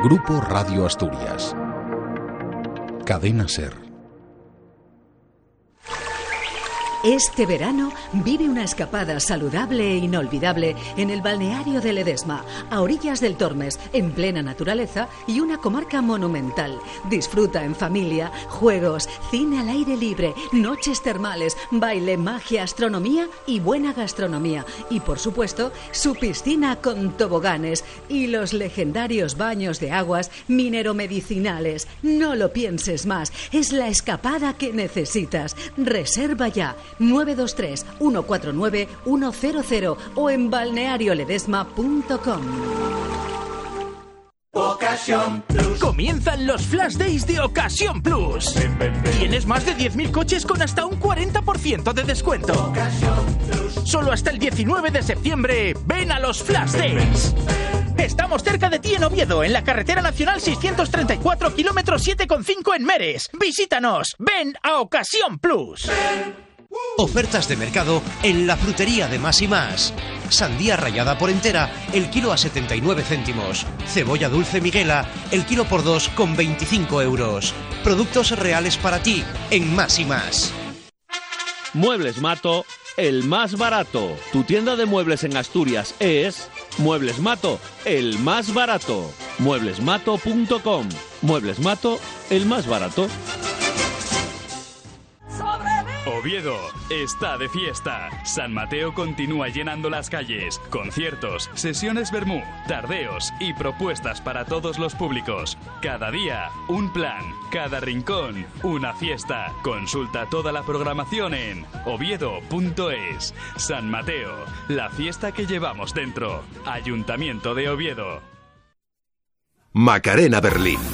Grupo Radio Asturias. Cadena SER. Este verano vive una escapada saludable e inolvidable en el balneario de Ledesma, a orillas del Tormes, en plena naturaleza y una comarca monumental. Disfruta en familia, juegos, cine al aire libre, noches termales, baile, magia, astronomía y buena gastronomía. Y por supuesto, su piscina con toboganes y los legendarios baños de aguas mineromedicinales. No lo pienses más, es la escapada que necesitas. Reserva ya. 923 149 100 o en balnearioledesma.com. Ocasión Plus. Comienzan los Flash Days de Ocasión Plus. Tienes más de 10.000 coches con hasta un 40% de descuento. Solo hasta el 19 de septiembre, ven a los Flash Days. Estamos cerca de ti en Oviedo, en la carretera nacional 634, kilómetro 7,5 en Meres. Visítanos, ven a Ocasión Plus. Ofertas de mercado en la frutería de Más y Más. Sandía rallada por entera, el kilo a 79 céntimos. Cebolla dulce Miguela, el kilo por 2 con 25 euros. Productos reales para ti en Más y Más. Muebles Mato, el más barato. Tu tienda de muebles en Asturias es Muebles Mato, el más barato. Mueblesmato.com. Muebles Mato, el más barato. Oviedo está de fiesta. San Mateo continúa llenando las calles. Conciertos, sesiones vermú, tardeos y propuestas para todos los públicos. Cada día, un plan. Cada rincón, una fiesta. Consulta toda la programación en oviedo.es. San Mateo, la fiesta que llevamos dentro. Ayuntamiento de Oviedo. Macarena Berlín.